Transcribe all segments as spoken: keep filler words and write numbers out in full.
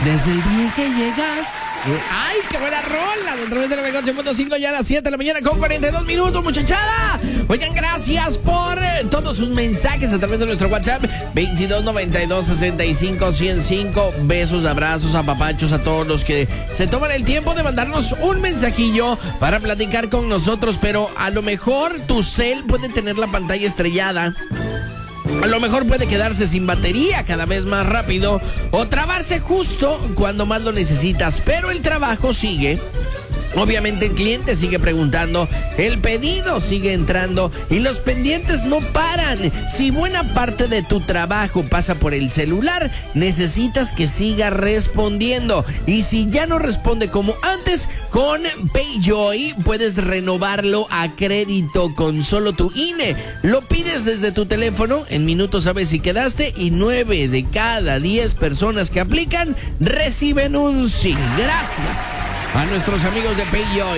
Desde el día que llegas. Eh, ¡Ay, qué buena rola! A través de la mejor ocho punto cinco ya a las siete de la mañana con cuarenta y dos minutos, muchachada. Oigan, gracias por eh, todos sus mensajes a través de nuestro WhatsApp veintidós noventa y dos sesenta y cinco ciento cinco. Besos, abrazos, apapachos a todos los que se toman el tiempo de mandarnos un mensajillo para platicar con nosotros. Pero a lo mejor tu cel puede tener la pantalla estrellada. A lo mejor puede quedarse sin batería cada vez más rápido o trabarse justo cuando más lo necesitas, pero el trabajo sigue. Obviamente el cliente sigue preguntando, el pedido sigue entrando y los pendientes no paran. Si buena parte de tu trabajo pasa por el celular, necesitas que siga respondiendo. Y si ya no responde como antes, con PayJoy puedes renovarlo a crédito con solo tu I N E. Lo pides desde tu teléfono, en minutos sabes si quedaste y nueve de cada diez personas que aplican reciben un sí. Gracias a nuestros amigos de PayJoy.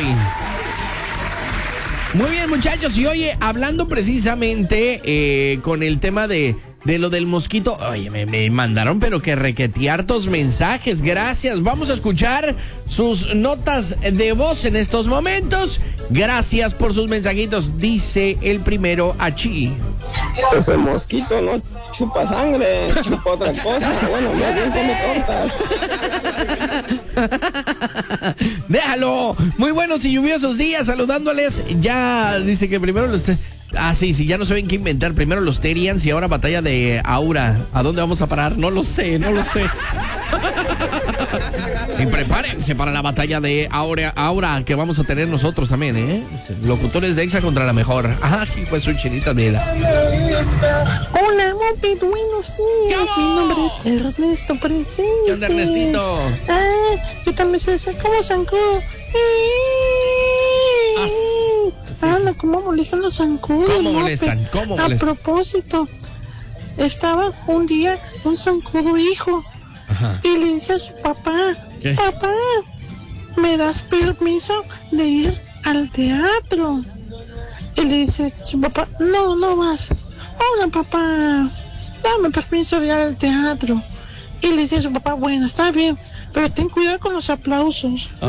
Muy bien, muchachos, y oye, hablando precisamente eh, con el tema de, de lo del mosquito, oye, me, me mandaron pero que requeteartos mensajes, gracias. Vamos a escuchar sus notas de voz en estos momentos. Gracias por sus mensajitos, dice el primero, Achi. Pues el mosquito no chupa sangre, chupa otra cosa. Bueno, más bien come tortas. Déjalo. Muy buenos y lluviosos días, saludándoles. Ya dice que primero los... Ah, sí, sí, ya no saben qué inventar. Primero los Terians y ahora batalla de Aura. ¿A dónde vamos a parar? No lo sé, no lo sé. Y prepárense para la batalla de Aura, Aura que vamos a tener nosotros también, ¿eh? Locutores de Exa contra la mejor. Ah, pues su chinita mira. Hola, Mope, buenos días. Mi nombre es Ernesto Presente. ¿Qué onda, Ernestito? Ah, yo también sé cómo zancudo. Ah, sí, ah, sí. no, cómo molestan los zancudos. ¿Cómo Mope? molestan? ¿Cómo molestan? A propósito, estaba un día un zancudo hijo. Ajá. Y le dice a su papá, ¿qué? Papá, ¿me das permiso de ir al teatro? Y le dice su papá, no, no vas. Hola, papá, dame permiso de ir al teatro. Y le dice a su papá, bueno, está bien, pero ten cuidado con los aplausos. Oh.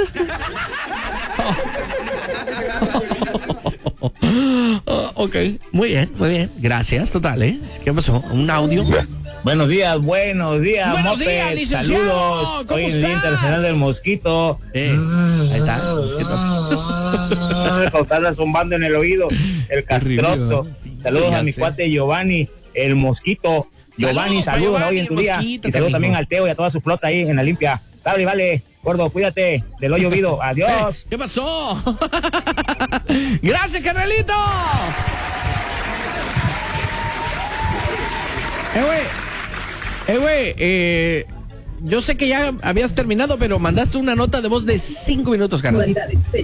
Oh, ok, muy bien, muy bien. Gracias, total, ¿eh? ¿Qué pasó? ¿Un audio? Buenos días, buenos días, Buenos Moped. días, licenciado. Saludos. ¿Cómo Hoy es el Día estás? Internacional del Mosquito. Eh, ahí está, mosquito. Pautarla zumbando en el oído, el castroso. Terrible, sí, Saludos ya a mi sé. cuate Giovanni, el mosquito. Giovanni, Saludos pa' saludos Giovanni, hoy en tu el día. mosquito, Y saludos canijo. también al Teo y a toda su flota ahí en la limpia. Sabe, vale, gordo, cuídate de lo llovido. Adiós. Eh, ¿Qué pasó? Gracias, carnalito. Eh, güey. Eh, güey, eh, yo sé que ya habías terminado, pero mandaste una nota de voz de cinco minutos, carnal.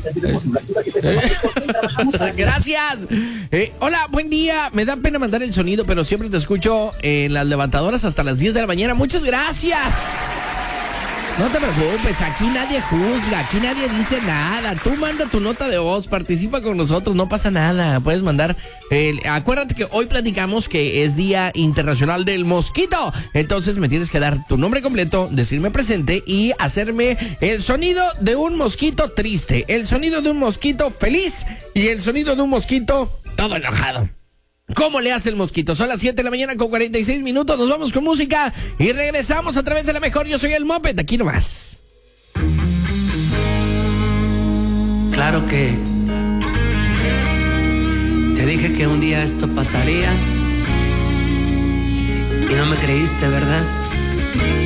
Gracias. Eh, hola, buen día. Me da pena mandar el sonido, pero siempre te escucho en las levantadoras hasta las diez de la mañana. Muchas gracias. No te preocupes, aquí nadie juzga, aquí nadie dice nada. Tú manda tu nota de voz, participa con nosotros, no pasa nada. Puedes mandar, eh, acuérdate que hoy platicamos que es Día Internacional del Mosquito. Entonces me tienes que dar tu nombre completo, decirme presente y hacerme el sonido de un mosquito triste, el sonido de un mosquito feliz y el sonido de un mosquito todo enojado. ¿Cómo le hace el mosquito? Son las siete de la mañana con cuarenta y seis minutos. Nos vamos con música y regresamos a través de la mejor. Yo soy el Moped, aquí nomás. Claro que te dije que un día esto pasaría y no me creíste, ¿verdad?